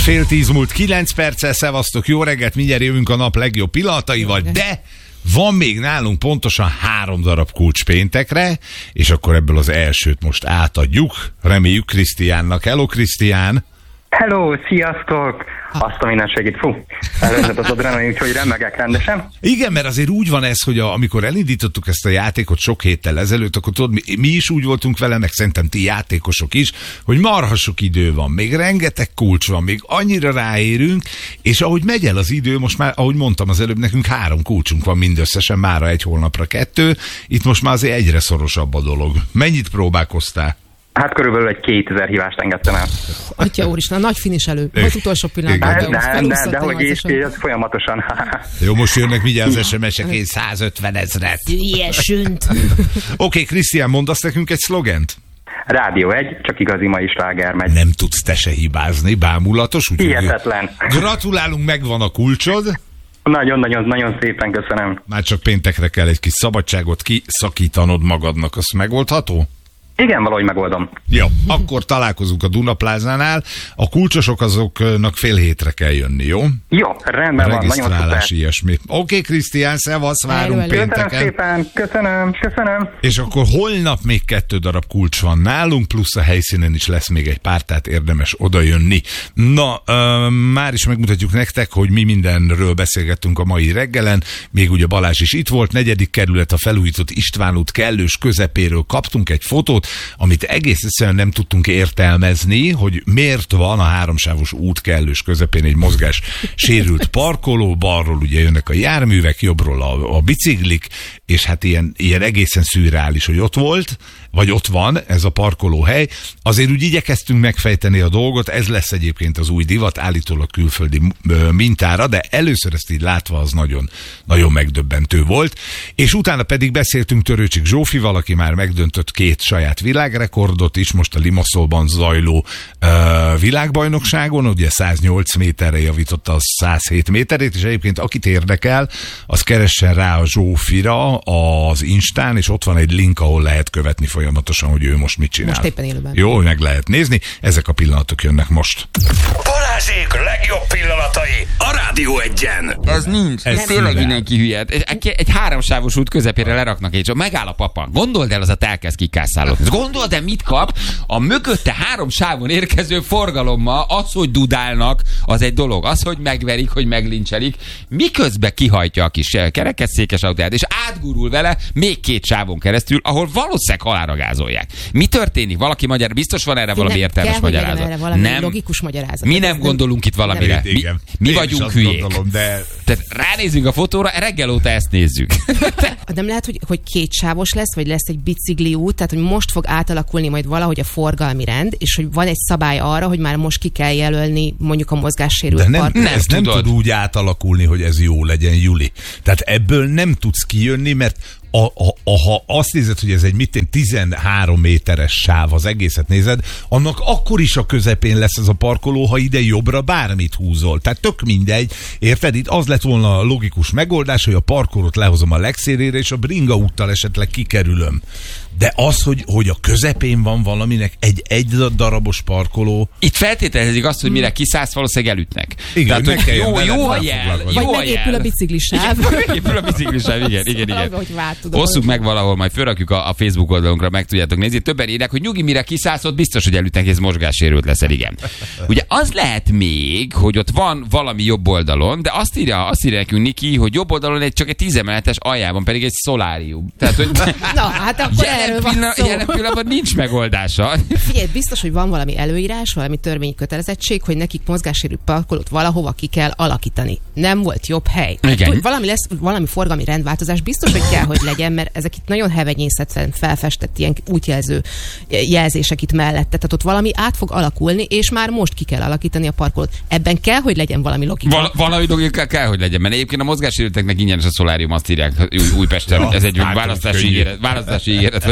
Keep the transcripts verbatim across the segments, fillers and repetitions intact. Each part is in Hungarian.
Fél tíz múlt kilenc perccel, szevasztok, jó reggelt, mindjárt jövünk a nap legjobb pillanataival, de van még nálunk pontosan három darab kulcs péntekre, és akkor ebből az elsőt most átadjuk. Reméljük Krisztiánnak. Hello, Krisztián! Hello, sziasztok! Azt a minden segít. Fú, előzött az adrenalin, úgyhogy remegek rendesen. Igen, mert azért úgy van ez, hogy a, amikor elindítottuk ezt a játékot sok héttel ezelőtt, akkor tudod, mi, mi is úgy voltunk vele, meg szerintem ti játékosok is, hogy marha sok idő van, még rengeteg kulcs van, még annyira ráérünk, és ahogy megy el az idő, most már, ahogy mondtam az előbb, nekünk három kulcsunk van mindösszesen, mára egy, holnapra kettő, itt most már azért egyre szorosabb a dolog. Mennyit próbálkoztál? Hát körülbelül egy kétezer hívást engedtem el. Atya úristen, nagy finiselő. Az utolsó pillanatban. De, de, de, de hogy is, ez folyamatosan. Jó, most jönnek mindjárt az es em es-ek, én százötven ezret. Ilyesünt. Oké, Krisztián, mondasz nekünk egy szlogent? Rádió egy, csak igazi mai sláger megy. Nem tudsz te se hibázni, bámulatos. Hihetetlen. Gratulálunk, megvan a kulcsod. Nagyon-nagyon-nagyon szépen köszönöm. Már csak péntekre kell egy kis szabadságot kiszakítanod magadnak, az megoldható? Igen, valahogy megoldom. Jó, akkor találkozunk a Dunaplázánál. A kulcsosok azoknak fél hétre kell jönni, jó? Jó, rendben van, nagyon szuper. Ilyesmi. Oké, okay, Krisztián, szevasz, várunk pénteken. Köszönöm szépen, köszönöm, köszönöm. És akkor holnap még kettő darab kulcs van nálunk, plusz a helyszínen is lesz még egy pár, tehát érdemes odajönni. Na, uh, már is megmutatjuk nektek, hogy mi mindenről beszélgettünk a mai reggelen. Még ugye Balázs is itt volt, negyedik kerület, a felújított István út kellős közepéről kaptunk egy fotót, amit egész egyszerűen nem tudtunk értelmezni, hogy miért van a háromsávos út kellős közepén egy mozgás sérült parkoló, balról ugye jönnek a járművek, jobbról a, a biciklik, és hát ilyen, ilyen egészen szürreális, hogy ott volt, vagy ott van ez a parkolóhely. Azért úgy igyekeztünk megfejteni a dolgot, ez lesz egyébként az új divat, állítólag külföldi mintára, de először ezt így látva az nagyon, nagyon megdöbbentő volt. És utána pedig beszéltünk Törőcsik Zsófival, aki már megdöntött két saját világrekordot is, most a Limasszolban zajló uh, világbajnokságon, ugye száznyolc méterre javította a száz hét méterét, és egyébként akit érdekel, az keressen rá a Zsófira az Instán, és ott van egy link, ahol lehet követni folyamatosan, hogy ő most mit csinál. Most éppen élőben. Jó, meg lehet nézni. Ezek a pillanatok jönnek most. Balázsék legjobb pillanatai a Rádió egyen. Ez nincs. Ez tényleg mindenki hülye. Egy, egy háromsávos út közepére leraknak egy, csak megáll a papa. Gondold el, az a telkesz kikászálót. Gondold el, mit kap a mögötte három sávon érkező forgalommal. Az, hogy dudálnak, az egy dolog. Az, hogy megverik, hogy meglincselik, miközben kihajtja a kis kerekesszékes autóját, és átgurul vele még két sávon keresztül, ahol valószínűleg halálra gázolják. Mi történik? Valaki magyar, biztos van erre valami értelmes kell, magyarázat. Erre valami nem, logikus magyarázat. Mi nem gondolunk itt valamire. Mi, mi vagyunk hülyék. Gondolom, de... Tehát ránézünk a fotóra, reggel óta ezt nézzük. Nem lehet, hogy, hogy kétsávos lesz, vagy lesz egy bicikli út, tehát hogy most fog átalakulni majd valahogy a forgalmi rend, és hogy van egy szabály arra, hogy már most ki kell jelölni mondjuk a mozgássérült de nem, nem, ez nem tud úgy átalakulni, hogy ez jó legyen, Juli. Tehát ebből nem tudsz kijönni, mert A, a, a, ha azt nézed, hogy ez egy mitén tizenhárom méteres sáv, az egészet nézed, annak akkor is a közepén lesz ez a parkoló, ha ide jobbra bármit húzol. Tehát tök mindegy. Érted? Itt az lett volna a logikus megoldás, hogy a parkolót lehozom a legszélére, és a bringa úttal esetleg kikerülöm. De az, hogy, hogy a közepén van valaminek egy egy darabos parkoló. Itt feltételezik azt, hogy mire kiszállsz, valószínűleg elütnek. Igen, tehát, hogy jó, jó a jel. Vagy megépül a biciklisáv. Megépül a biciklisáv, igen, igen, igen. Hosszuk meg valahol, majd fölrakjuk a, a Facebook oldalunkra, meg tudjátok nézni. Többen írják, hogy nyugi, mire kiszállsz, ott biztos, hogy elütnek, és mozgássérült leszel, igen. Ugye az lehet még, hogy ott van valami jobb oldalon, de azt írja, azt írja nekünk Niki, hogy jobb oldalon egy, csak egy tízemeletes aljában pedig egy szolárium. Tehát, hogy na, hát akkor jelen, pillanat, jelen pillanatban nincs megoldása. Figyelj, biztos, hogy van valami előírás, valami törvényi kötelezettség, hogy nekik mozgássérült parkolót valahova ki kell alakítani. Nem volt jobb hely. Igen. Valami lesz, valami forgalmi rendváltozás biztos, hogy kell, hogy legyen, mert ezek itt nagyon hevenyészetesen felfestett ilyen útjelző jelzések itt mellette. Tehát ott valami át fog alakulni, és már most ki kell alakítani a parkolót. Ebben kell, hogy legyen valami logika. Val- valami logika kell, hogy legyen, mert egyébként a mozgássérülteknek ingyenes a szolárium, azt írják Újpesten. Ja, ez egy választási ígéret, választási ígéret.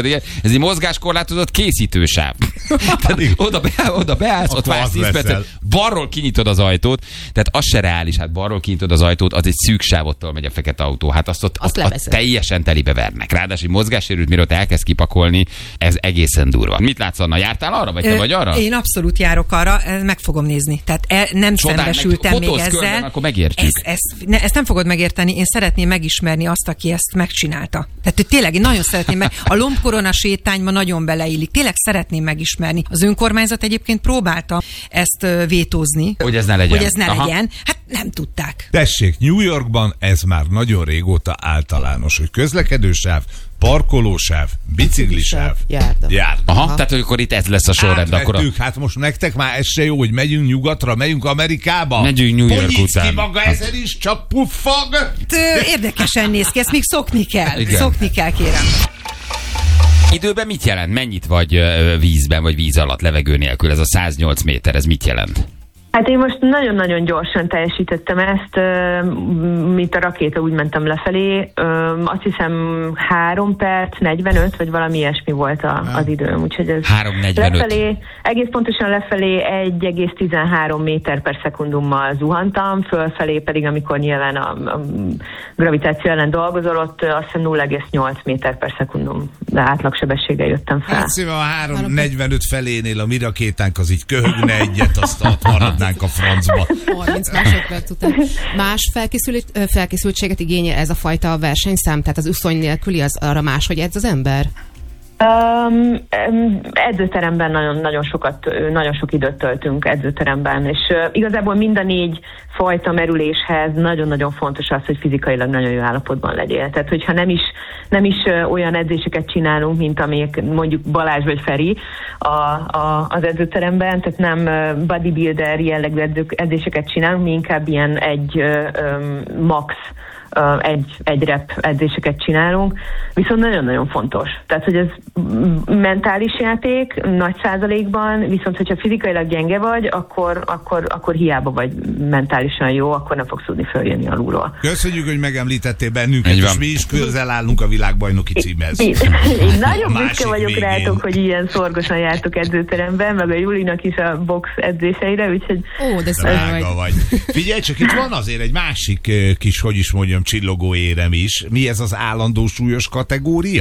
ugye, ez egy mozgáskorlátozott készítősáv. Tehát oda, be, oda beállsz, ott vársz tíz percet, balról kinyitod az ajtót, tehát az se reális, hát balról kinyitod az ajtót, az egy szűk sávottól megy a fekete autó, hát azt ott, azt ott, ott teljesen telibe vernek. Ráadásul mozgássérült, mire ott elkezd kipakolni, ez egészen durva. Mit látsz, Anna? Jártál arra, vagy te vagy arra? Én abszolút járok arra, meg fogom nézni. Tehát e, nem Csodán, szembesültem meg, még ezzel. Körben, akkor megértjük. Ezt, ezt, ne, ezt nem fogod megérteni, én szeretném megismerni azt, aki ezt megcsinálta. Tehát tényleg én nagyon szeretném meg. A lombkorona sétányban nagyon beleillik. Tényleg szeretném megismerni. Az önkormányzat egyébként próbálta ezt vétózni. Hogy ez ne legyen. Hogy ez ne Aha. legyen. Hát nem tudták. Tessék, New Yorkban ez már nagyon régóta általános, hogy közlekedősáv, parkolósáv, biciklisáv, járda. járda. Aha, Aha, tehát akkor itt ez lesz a sorrend. Akkor a... hát most nektek már ez se jó, hogy megyünk nyugatra, megyünk Amerikába. Megyünk New York után. ki maga ezer is, csak puffag. Érdekesen néz ki, ezt még szokni kell. Igen. Szokni kell, kérem. Időben mit jelent? Mennyit vagy vízben, vagy víz alatt, levegő nélkül? Ez a száznyolc méter, ez mit jelent? Hát én most nagyon-nagyon gyorsan teljesítettem ezt, mint a rakéta, úgy mentem lefelé. Azt hiszem három perc, negyvenöt, vagy valami ilyesmi volt a, az időm. Úgyhogy ez három negyvenöt. Lefelé, egész pontosan lefelé egy egész tizenhárom méter per szekundummal zuhantam, fölfelé pedig, amikor nyilván a, a gravitáció ellen dolgozol, ott azt hiszem nulla egész nyolc méter per szekundum átlagsebességgel jöttem fel. Hát szépen a három negyvenöt felénél a mi rakétánk az így köhögne egyet, azt maradnánk a francba. harminc másodperc után. Más felkészültséget igényel ez a fajta versenyszám? Tehát az uszony nélküli, az arra máshogy edz az ember? Um, edzőteremben nagyon, nagyon sokat, nagyon sok időt töltünk edzőteremben, és uh, igazából mind a négy fajta merüléshez nagyon-nagyon fontos az, hogy fizikailag nagyon jó állapotban legyél. Tehát, hogyha nem is, nem is uh, olyan edzéseket csinálunk, mint amelyek mondjuk Balázs vagy Feri a, a, az edzőteremben, tehát nem uh, bodybuilder jellegű edzéseket csinálunk, mi inkább ilyen egy uh, um, max egy, egy rep edzéseket csinálunk, viszont nagyon-nagyon fontos. Tehát, hogy ez mentális játék nagy százalékban, viszont hogyha fizikailag gyenge vagy, akkor, akkor, akkor hiába vagy mentálisan jó, akkor nem fogsz tudni följönni alulról. Köszönjük, hogy megemlítettél bennünket, és mi is közel állunk a világbajnoki címhez. Én, én nagyon büszke vagyok végén. rátok, hogy ilyen szorgosan jártok edzőteremben, meg a Julinak is a box edzéseire, úgyhogy... Ó, de szóval vagy. vagy. Figyelj, csak itt van azért egy másik kis, hogy is mondjam, csillogó érem is. Mi ez az állandó súlyos kategória?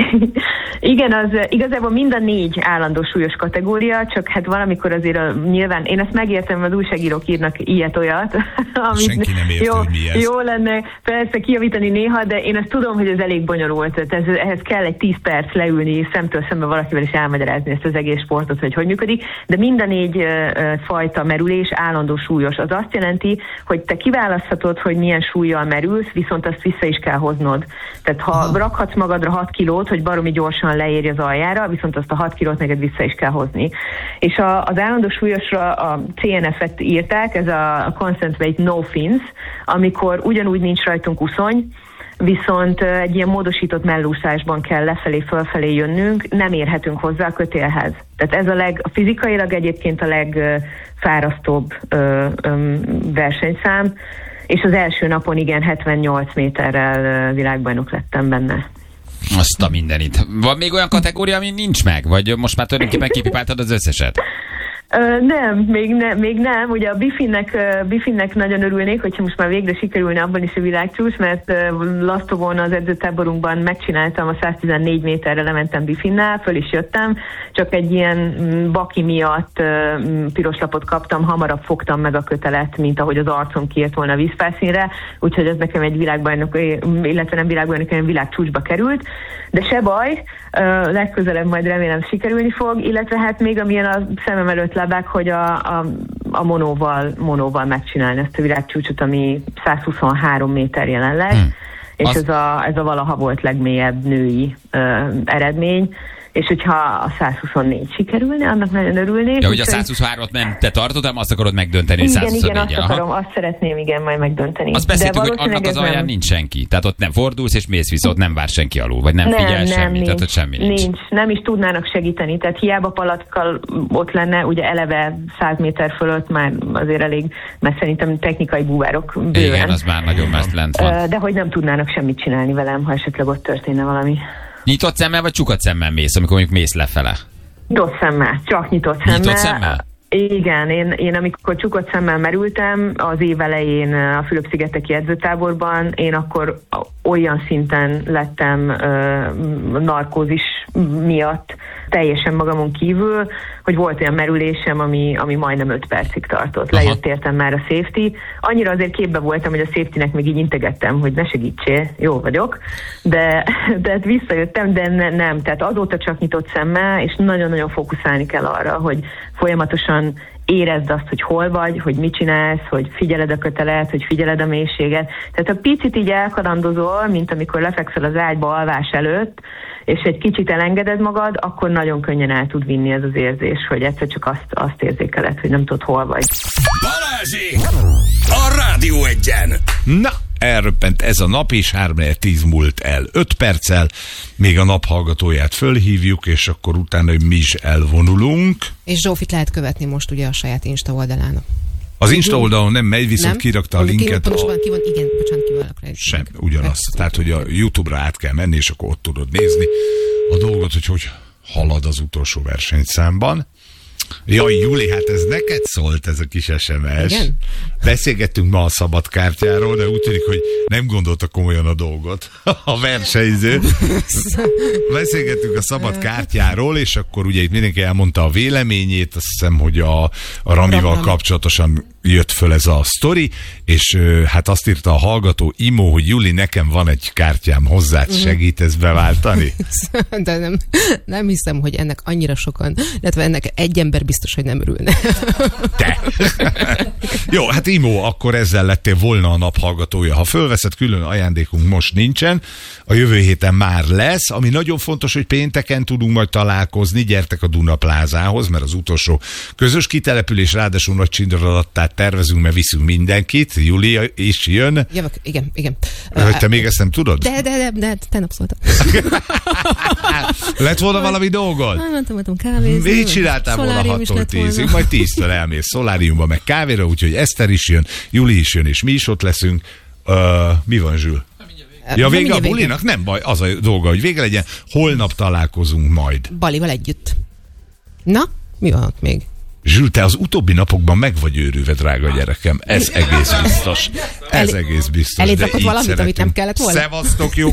Igen, az igazából mind a négy állandó súlyos kategória, csak hát valamikor azért a, nyilván, én ezt megértem, az újságírók írnak ilyet-olyat. Amit senki nem érti, jó, hogy mi ez. Jó lenne persze kijavítani néha, de én ezt tudom, hogy ez elég bonyolult. Ez, ehhez kell egy tíz perc leülni, szemtől szembe valakivel is elmagyarázni ezt az egész sportot, hogy hogy működik, de mind a négy uh, fajta merülés állandó súlyos. Az azt jelenti, hogy te kiválaszthatod, hogy milyen súllyal merülsz, viszont azt vissza is kell hoznod. Tehát ha ah. rakhatsz magadra hat kilót, hogy baromi gyorsan leérj az aljára, viszont azt a hat kilót neked vissza is kell hozni. És a, az állandó súlyosra a cé en ef-et írták, ez a Constant Weight No Fins, amikor ugyanúgy nincs rajtunk uszony, viszont egy ilyen módosított mellúszásban kell lefelé-fölfelé jönnünk, nem érhetünk hozzá a kötélhez. Tehát ez a leg, a fizikailag egyébként a legfárasztóbb ö, ö, versenyszám, és az első napon igen hetvennyolc méterrel világbajnok lettem benne. Azt a mindenit. Van még olyan kategória, ami nincs meg? Vagy most már tulajdonképpen kipipáltad az összeset? Uh, nem, még, ne, még nem. Ugye a Bifinnek, uh, Bifinnek nagyon örülnék, hogyha most már végre sikerülne abban is a világcsúcs, mert uh, Lasztovon az edzőtáborunkban megcsináltam a száztizennégy méterre, lementem Bifinnel, föl is jöttem, csak egy ilyen baki miatt uh, piros lapot kaptam, hamarabb fogtam meg a kötelet, mint ahogy az arcom kiért volna a vízfelszínre, úgyhogy ez nekem egy világbajnok, illetve nem világbajnok, hanem világcsúcsba került, de se baj, uh, legközelebb majd remélem sikerülni fog, illetve hát még amilyen a szemem előtt lebeg, hogy a, a, a monóval, monóval megcsinálni ezt a világcsúcsot, ami százhuszonhárom méter jelenleg, hmm. és az... ez, a, ez a valaha volt legmélyebb női uh, eredmény, és hogyha a százhuszonnégy sikerülne, annak nagyon örülnék. Ja, hogy a százhuszonhármat nem te tartod, hanem azt akarod megdönteni, hogy igen, igen, azt akarom, azt szeretném, igen, majd megdönteni. Azt beszéltük, hogy annak az alján nem... nincs senki. Tehát ott nem fordulsz, és mész vissza, ott nem vár senki alul, vagy nem, nem figyel semmi. Nincs, tehát ott semmi nincs. nincs. Nem is tudnának segíteni. Tehát hiába palackal ott lenne, ugye eleve száz méter fölött már azért elég, mert szerintem technikai búvárok bőven. Igen, az már nagyon messze lent van. De hogy nem tudnának semmit csinálni velem, ha esetleg ott történne valami. Nyitott szemmel vagy csukadt szemmel mész, amikor mondjuk mész lefele? Nyitott szemmel, csak nyitott szemmel. Nyitott szemmel? Igen, én, én amikor csukott szemmel merültem az év elején a Fülöp-szigeteki edzőtáborban, én akkor olyan szinten lettem uh, narkózis miatt teljesen magamon kívül, hogy volt olyan merülésem, ami, ami majdnem öt percig tartott. Aha. Lejött értem már a safety. Annyira azért képbe voltam, hogy a safetynek még így integettem, hogy ne segítsél, jó vagyok, de, de visszajöttem, de ne, nem. Tehát azóta csak nyitott szemmel, és nagyon-nagyon fókuszálni kell arra, hogy folyamatosan érezd azt, hogy hol vagy, hogy mit csinálsz, hogy figyeled a kötelet, hogy figyeled a mélységet. Tehát ha picit így elkalandozol, mint amikor lefekszel az ágyba alvás előtt, és egy kicsit elengeded magad, akkor nagyon könnyen el tud vinni ez az érzés, hogy egyszer csak azt, azt érzékeled, hogy nem tudod, hol vagy. Balázsék! A Rádió Egyen! Na, elröppent ez a nap, és három tíz múlt el öt perccel. Még a nap hallgatóját fölhívjuk, és akkor utána mi is elvonulunk. És Zsófit lehet követni most ugye a saját Insta oldalán. Az Insta oldalon nem megy, viszont nem? kirakta a linket. Ki, a... ki van, igen, bocsánat, ki vannak rá. Sem, ugyanaz. Tehát, hogy a YouTube-ra át kell menni, és akkor ott tudod nézni a dolgot, hogy hogy halad az utolsó versenyszámban. Jaj, Juli, hát ez neked szólt, ez a kis es em es. Igen? Beszélgettünk ma a szabadkártyáról, de úgy tűnik, hogy nem gondolta komolyan a dolgot a versenyző. Beszélgettünk a szabadkártyáról, és akkor ugye itt mindenki elmondta a véleményét, azt hiszem, hogy a, a Ramival kapcsolatosan jött föl ez a sztori, és hát azt írta a hallgató Imo, hogy Juli, nekem van egy kártyám, hozzád segít ezt beváltani? De nem, nem hiszem, hogy ennek annyira sokan, illetve ennek egy ember biztos, hogy nem örülne. Te! Jó, hát Imo, akkor ezzel lettél volna a nap hallgatója. Ha fölveszed, külön ajándékunk most nincsen, a jövő héten már lesz, ami nagyon fontos, hogy pénteken tudunk majd találkozni, gyertek a Duna plázához, mert az utolsó közös kitelepülés, ráadásul nagy csindradattát tervezünk, mert viszünk mindenkit, Júlia is jön. Jövök, igen, igen. Hogy te még ezt nem tudod? De, de, de, de tegnap szóltam. Lett volna valami dolgod? Nem, mentem, mentem kávézni. Mit csináltál volna hattól tízig? Majd tíztől elmész szoláriumba, meg kávéra, úgyhogy Eszter is jön, Juli is jön, és mi is ott leszünk. Uh, mi van, Zsül? Ja, vége a bulinak? Nem baj, az a dolga, hogy vége legyen. Holnap találkozunk majd. Balival együtt. Na, mi van ott még? Zsül, te az utóbbi napokban meg vagy őrülve, drága gyerekem. Ez egész biztos. Ez egész biztos. Eléd rakott valamit, amit nem kellett volna? Szevasztok, jó